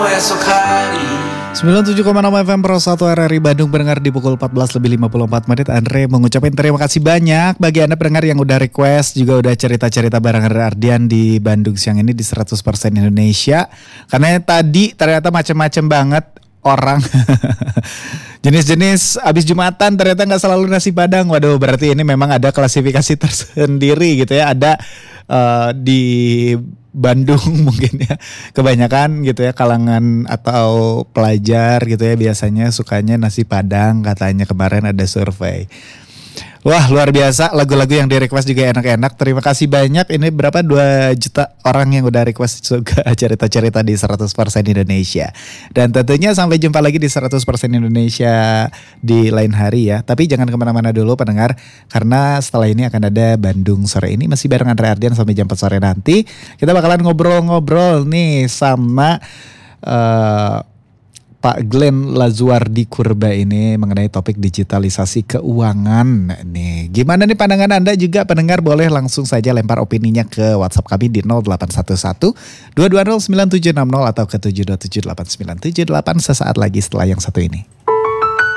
esok hari. 97,6 FM Pro 1 RRI Bandung pendengar di pukul 14:54 Andre mengucapkan terima kasih banyak bagi Anda pendengar yang udah request juga udah cerita-cerita bareng Andre Ardian di Bandung siang ini di 100% Indonesia. Karena tadi ternyata macam-macam banget orang jenis-jenis abis Jumatan ternyata gak selalu nasi Padang. Waduh, berarti ini memang ada klasifikasi tersendiri gitu ya. Ada di Bandung mungkin ya kebanyakan gitu ya kalangan atau pelajar gitu ya biasanya sukanya nasi Padang katanya kemarin ada survei. Wah luar biasa, lagu-lagu yang di request juga enak-enak. Terima kasih banyak. Ini berapa 2 juta orang yang udah request juga cerita-cerita di 100% Indonesia. Dan tentunya sampai jumpa lagi di 100% Indonesia di lain hari ya. Tapi jangan kemana-mana dulu pendengar, karena setelah ini akan ada Bandung sore ini masih bareng Andre Ardian sampai jam 4 sore nanti. Kita bakalan ngobrol-ngobrol nih sama Pak Glenn Lazuardi Kurba ini mengenai topik digitalisasi keuangan nih. Gimana nih pandangan Anda juga pendengar, boleh langsung saja lempar opininya ke WhatsApp kami di 0811 220 9760 atau ke 7278978 sesaat lagi setelah yang satu ini.